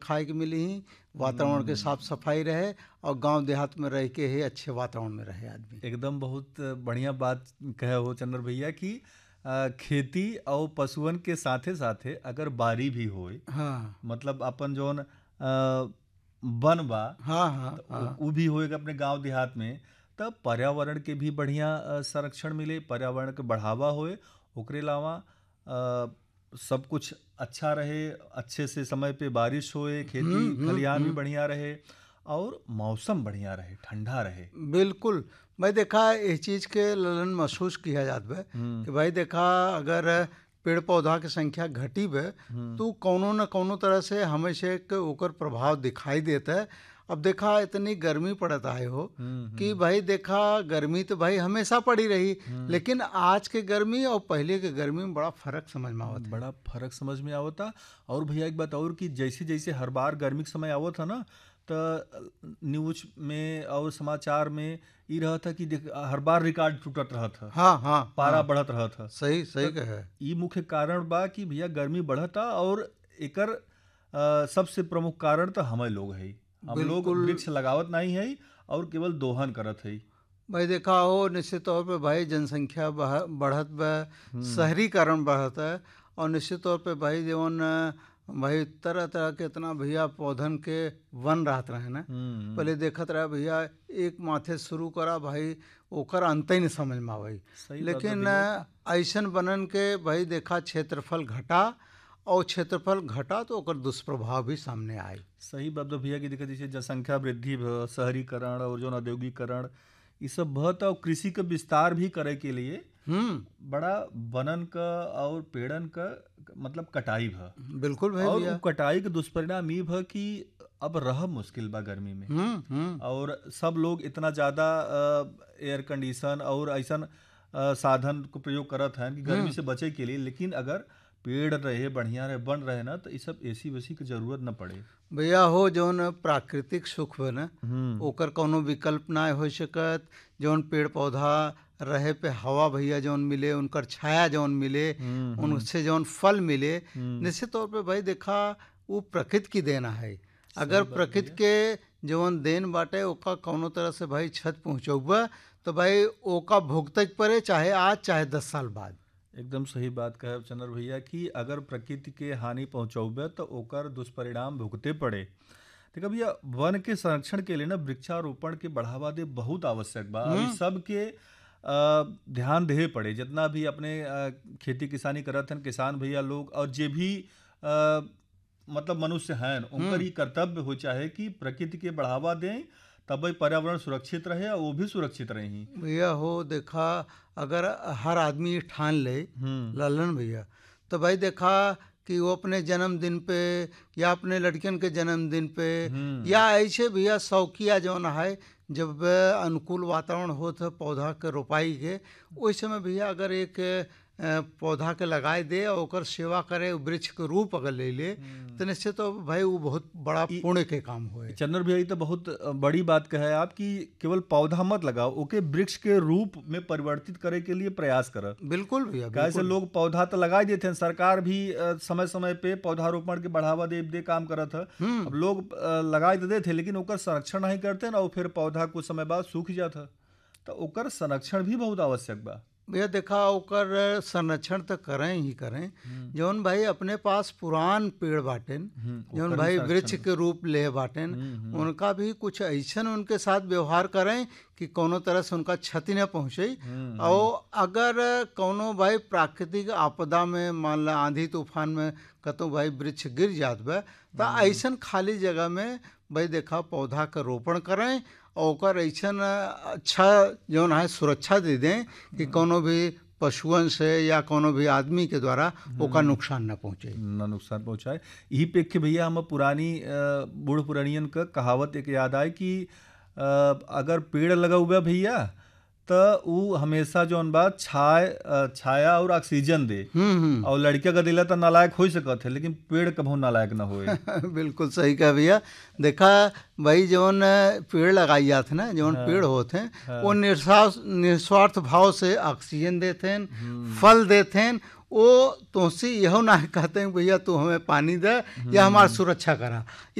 खाए के मिली ही, वातावरण के साफ सफाई रहे और गांव देहात में रह के ही अच्छे वातावरण में रहे आदमी। एकदम बहुत बढ़िया बात कहे हो चंद्र भैया कि खेती और पशुअन के साथे साथे अगर बारी भी होए, हाँ मतलब अपन जोन वन बा, हाँ हाँ तो हाँ उ भी होएगा अपने गांव देहात में, तब पर्यावरण के भी बढ़िया संरक्षण मिले, पर्यावरण के बढ़ावा होए। ओकरे अलावा सब कुछ अच्छा रहे, अच्छे से समय पे बारिश होए, खेती खलिहान भी बढ़िया रहे और मौसम बढ़िया रहे, ठंडा रहे। बिल्कुल। भाई देखा इस चीज़ के ललन महसूस किया जात बे कि भाई देखा अगर पेड़ पौधा की संख्या घटी बे तो कौनो न कौनो तरह से हमेशा एक ओकर प्रभाव दिखाई देता है। अब देखा इतनी गर्मी पड़ता है हो कि भाई देखा गर्मी तो भाई हमेशा पड़ी रही, लेकिन आज के गर्मी और पहले के गर्मी में बड़ा फर्क समझ में आवत है। बड़ा फर्क समझ में आवता। और भैया एक बात और कि जैसे जैसे हर बार गर्मी के समय आवत था ना, तो न्यूज में और समाचार में ये रहा था कि हर बार रिकॉर्ड टूटत रहा था, हाँ हाँ पारा हाँ, बढ़त रहा था। सही सही कहे। ये मुख्य कारण बा कि भैया गर्मी बढ़ता और एकर सबसे प्रमुख कारण तो हम लोग है। हम लोग बिल्कुल वृक्ष लगावत नहीं है और केवल दोहन करत है। भाई देखा हो निश्चित तौर पे भाई जनसंख्या बढ़त बा, शहरीकरण बढ़त है और निश्चित तौर पे भाई जीवन भाई तरह तरह के इतना भैया पौधन के वन रहत रहे ना, पहले देखत रहे भैया एक माथे शुरू करा भाई ओकर अंत ही नहीं समझ में आवे। सही बात लेकिन भैया। ऐसन बनन के भाई देखा क्षेत्रफल घटा और क्षेत्रफल घटा तो ओकर दुष्प्रभाव भी सामने आए। सही बात भैया कि देखा जैसे जनसंख्या वृद्धि शहरीकरण और जो औद्योगिकरण ये सब बहुत, और कृषि का विस्तार भी करे के लिए बड़ा वनन का और पेड़न का मतलब कटाई भ। बिल्कुल भाई और भैया। उ कटाई के दुष्परिणाम ये भ कि अब रह मुश्किल बा गर्मी में। और सब लोग इतना ज़्यादा एयर कंडीशन और ऐसा साधन को प्रयोग करत हैं कि गर्मी से बचे के लिए, लेकिन अगर पेड़ रहे बढ़िया रहे बन रहे ना तो ये सब एसी वेसी की जरूरत न पड़े। भैया हो जौन प्राकृतिक सुख बा ना ओकर कोनो विकल्प ना हो सकत। जौन पेड़ पौधा रहे पे हवा भैया जौन मिले, उनकर छाया जौन मिले, उनसे जौन फल मिले, निश्चित तौर पे भाई देखा वो प्रकृति की देना है। अगर प्रकृति के जौन देन बाटे ओका कौनो तरह से भाई क्षत पहुँचौबा तो भाई ओका भुगते पड़े, चाहे आज चाहे 10 साल बाद। एकदम सही बात कहे चंद्र भैया कि अगर प्रकृति के हानि पहुंचौबे तो ओकर दुष्परिणाम भुगते पड़े। देखा भैया वन के संरक्षण के लिए ना वृक्षारोपण के बढ़ावा दे बहुत आवश्यक बा। अभी सब के ध्यान दे पड़े, जितना भी अपने खेती किसानी करत हैं किसान भैया लोग और जे भी मतलब मनुष्य हैं, उनकर ही कर्तव्य हो चाहे कि प्रकृति के बढ़ावा दें, तब पर्यावरण सुरक्षित रहे और वो भी सुरक्षित रही। भैया हो देखा अगर हर आदमी ठान ले ललन भैया तो भाई देखा कि वो अपने जन्मदिन पे या अपने लड़कियन के जन्मदिन पे या ऐसे भैया शौकिया जौन है जब अनुकूल वातावरण होता पौधा के रोपाई के, उस समय भैया अगर एक पौधा के लगाए दे और ओकर सेवा करे, वृक्ष के रूप अगर ले ले तो निश्चित तो भाई वो बहुत बड़ा पुण्य के काम होए। चंद्र भैया तो बहुत बड़ी बात कहे आप कि केवल पौधा मत लगाओ, ओके वृक्ष के रूप में परिवर्तित करे के लिए प्रयास करो। बिल्कुल भैया। कैसे लोग पौधा तो लगाई देते हैं, सरकार भी समय समय पे पौधारोपण के बढ़ावा दे काम करत है। अब लोग लगाई तो देते लेकिन ओकर संरक्षण नहीं करते ना, और फिर पौधा कुछ समय बाद सूख जाता, तो ओकर संरक्षण भी बहुत आवश्यक बा। भैया देखा ओकर संरक्षण तो करें ही करें, जौन भाई अपने पास पुरान पेड़ बाटेन जौन भाई वृक्ष के रूप ले बाटेन उनका भी कुछ ऐसा उनके साथ व्यवहार करें कि कोनो तरह से उनका क्षति न पहुँचे। और अगर कोनो भाई प्राकृतिक आपदा में मान ला आंधी तूफान में कतों भाई वृक्ष गिर जात बा तो ऐसा खाली जगह में भाई देखा पौधा का रोपण करें और ओकर ऐसा अच्छा जौन है सुरक्षा दे दें कि कोनो भी पशुअन से या कोनो भी आदमी के द्वारा ओका नुकसान न पहुँचे, न नुकसान पहुँचाए। यही पेख के भैया हम पुरानी बूढ़ पुरानियन का कहावत एक याद आए कि अगर पेड़ लगा हुआ भैया तो वो हमेशा जौन बात छाया और ऑक्सीजन दे। और लड़किया का दिला तो नालायक हो सकत है लेकिन पेड़ कभी नालायक ना होए। बिल्कुल सही कहा भैया। देखा भाई जौन पेड़ लगाई जाते ना जौन पेड़ होते हैं वो निस्वार्थ भाव से ऑक्सीजन देते हैं, फल देते हैं। वो तुमसे यह ना कहते हैं भैया तू हमें पानी दे या हमारी सुरक्षा करा।